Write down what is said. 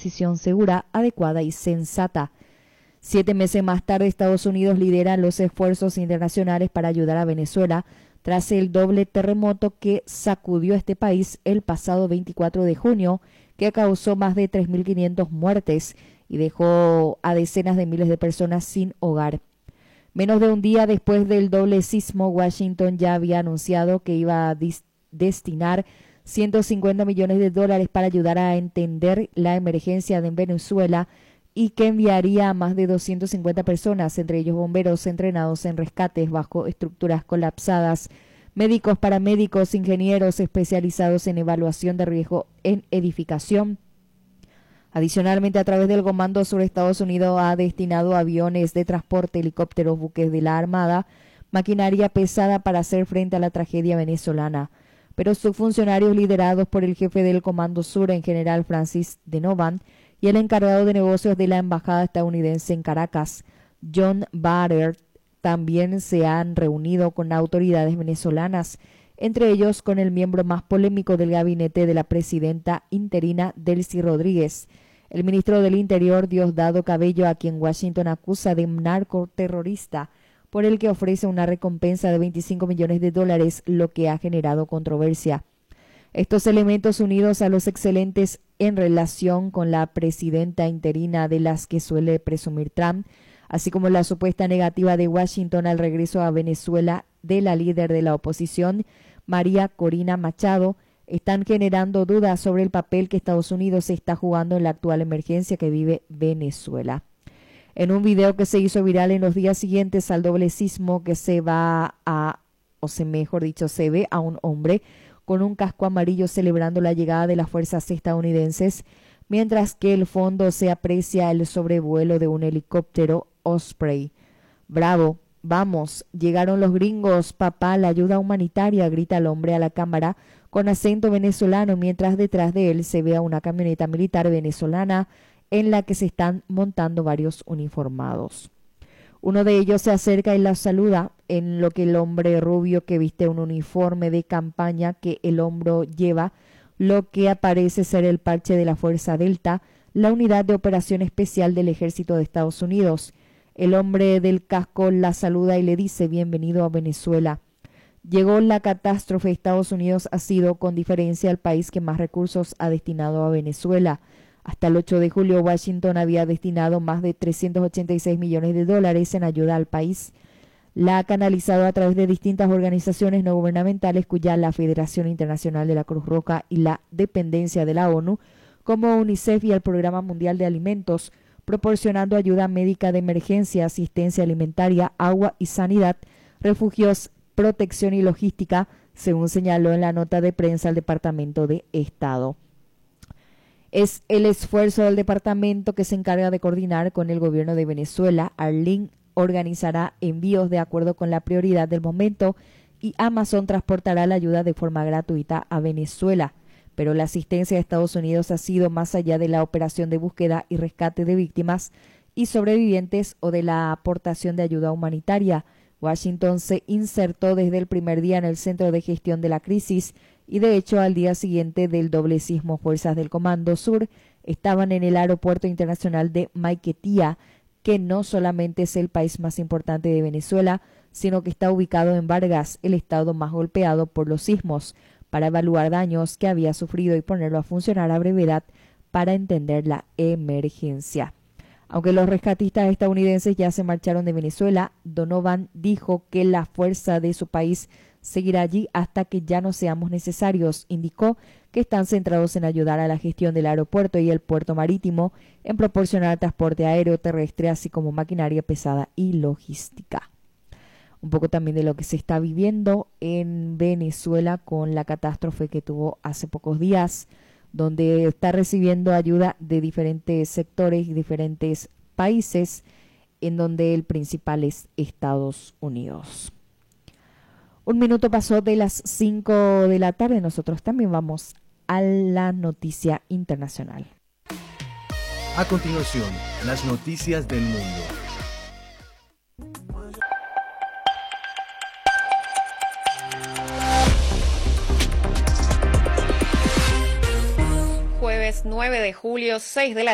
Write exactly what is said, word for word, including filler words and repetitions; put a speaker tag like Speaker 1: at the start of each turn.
Speaker 1: transición segura, adecuada y sensata. Siete meses más tarde, Estados Unidos lidera los esfuerzos internacionales para ayudar a Venezuela tras el doble terremoto que sacudió a este país el pasado veinticuatro de junio, que causó más de tres mil quinientas muertes y dejó a decenas de miles de personas sin hogar. Menos de un día después del doble sismo, Washington ya había anunciado que iba a dis- destinar ciento cincuenta millones de dólares para ayudar a entender la emergencia en Venezuela y que enviaría a más de doscientas cincuenta personas, entre ellos bomberos entrenados en rescates bajo estructuras colapsadas, médicos, paramédicos, ingenieros especializados en evaluación de riesgo en edificación. Adicionalmente, a través del Comando Sur, Estados Unidos ha destinado aviones de transporte, helicópteros, buques de la Armada, maquinaria pesada para hacer frente a la tragedia venezolana. Pero sus funcionarios, liderados por el jefe del Comando Sur, en general Francis Denovan, y el encargado de negocios de la Embajada estadounidense en Caracas, John Bader, también se han reunido con autoridades venezolanas, entre ellos con el miembro más polémico del gabinete de la presidenta interina, Delcy Rodríguez, el ministro del Interior, Diosdado Cabello, a quien Washington acusa de narcoterrorista, por el que ofrece una recompensa de veinticinco millones de dólares, lo que ha generado controversia. Estos elementos, unidos a los excelentes en relación con la presidenta interina de las que suele presumir Trump, así como la supuesta negativa de Washington al regreso a Venezuela de la líder de la oposición, María Corina Machado, están generando dudas sobre el papel que Estados Unidos está jugando en la actual emergencia que vive Venezuela. En un video que se hizo viral en los días siguientes al doble sismo, que se va a, o se mejor dicho, se ve a un hombre con un casco amarillo celebrando la llegada de las fuerzas estadounidenses, mientras que el fondo se aprecia el sobrevuelo de un helicóptero Osprey. ¡Bravo! ¡Vamos! Llegaron los gringos, papá, la ayuda humanitaria, grita el hombre a la cámara con acento venezolano, mientras detrás de él se ve a una camioneta militar venezolana en la que se están montando varios uniformados. Uno de ellos se acerca y la saluda, en lo que el hombre rubio, que viste un uniforme de campaña que el hombro lleva, lo que aparece ser el parche de la Fuerza Delta, la unidad de operación especial del Ejército de Estados Unidos. El hombre del casco la saluda y le dice: bienvenido a Venezuela. Llegó la catástrofe. Estados Unidos ha sido con diferencia el país que más recursos ha destinado a Venezuela. Hasta el ocho de julio, Washington había destinado más de trescientos ochenta y seis millones de dólares en ayuda al país. La ha canalizado a través de distintas organizaciones no gubernamentales, cuya la Federación Internacional de la Cruz Roja y la dependencia de la ONU, como UNICEF y el Programa Mundial de Alimentos, proporcionando ayuda médica de emergencia, asistencia alimentaria, agua y sanidad, refugios, protección y logística, según señaló en la nota de prensa el Departamento de Estado. Es el esfuerzo del departamento que se encarga de coordinar con el gobierno de Venezuela. Arlene organizará envíos de acuerdo con la prioridad del momento y Amazon transportará la ayuda de forma gratuita a Venezuela. Pero la asistencia de Estados Unidos ha sido más allá de la operación de búsqueda y rescate de víctimas y sobrevivientes o de la aportación de ayuda humanitaria. Washington se insertó desde el primer día en el centro de gestión de la crisis y, de hecho, al día siguiente del doble sismo, fuerzas del Comando Sur estaban en el aeropuerto internacional de Maiquetía, que no solamente es el país más importante de Venezuela, sino que está ubicado en Vargas, el estado más golpeado por los sismos, para evaluar daños que había sufrido y ponerlo a funcionar a brevedad para entender la emergencia. Aunque los rescatistas estadounidenses ya se marcharon de Venezuela, Donovan dijo que la fuerza de su país seguirá allí hasta que ya no seamos necesarios. Indicó que están centrados en ayudar a la gestión del aeropuerto y el puerto marítimo, en proporcionar transporte aéreo, terrestre, así como maquinaria pesada y logística. Un poco también de lo que se está viviendo en Venezuela con la catástrofe que tuvo hace pocos días, donde está recibiendo ayuda de diferentes sectores y diferentes países, en donde el principal es Estados Unidos. Un minuto pasó de las cinco de la tarde. Nosotros también vamos a la noticia internacional.
Speaker 2: A continuación, las noticias del mundo.
Speaker 3: Jueves nueve de julio, seis de la